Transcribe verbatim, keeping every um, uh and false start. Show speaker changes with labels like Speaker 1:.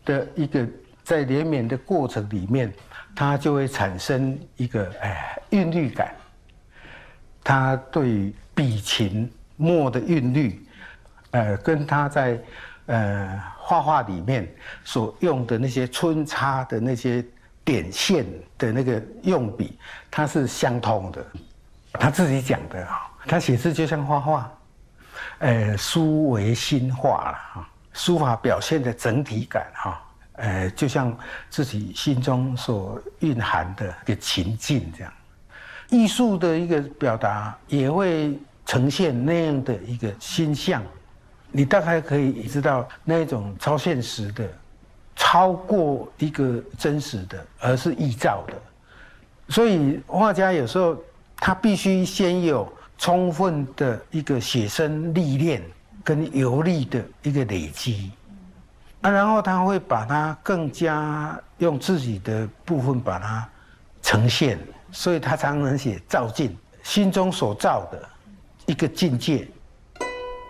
Speaker 1: 的一个在连绵的过程里面，它就会产生一个哎韵律感。它对笔琴墨的韵律，呃，跟它在呃画画里面所用的那些春插的那些点线的那个用笔，它是相通的。他自己讲的啊，他写字就像画画。呃，书为心画了哈，书法表现的整体感哈，呃，就像自己心中所蕴含的一个情境这样，艺术的一个表达也会呈现那样的一个心象，你大概可以知道那种超现实的，超过一个真实的，而是臆造的，所以画家有时候他必须先有充分的一个写生历练跟游历的一个累积，啊，然后他会把它更加用自己的部分把它呈现，所以他常常写照镜，心中所造的一个境界，